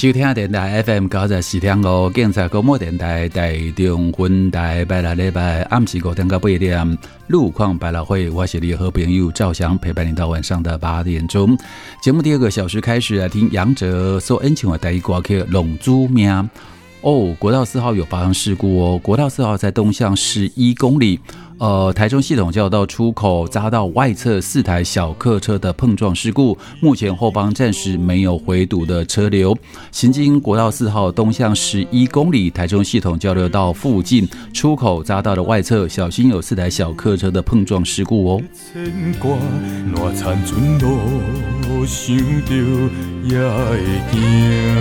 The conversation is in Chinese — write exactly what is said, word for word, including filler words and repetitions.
收听电台 F M 九十四点五，警察广播电台台中分台，拜六礼拜暗时五点到八点，路况百老汇，我是你的好朋友赵翔，陪伴你到晚上的八点钟。节目第二个小时开始来听杨哲所恩情的台语歌曲《龙珠命》。哦，国道四号有发生事故哦，国道四号在东向十一公里。呃，台中系统交流道出口匝道外侧四台小客车的碰撞事故，目前后方暂时没有回堵的车流。行经国道四号东向十一公里，台中系统交流道附近出口匝道的外侧，小心有四台小客车的碰撞事故哦。牵挂，若残存路，想着也会惊。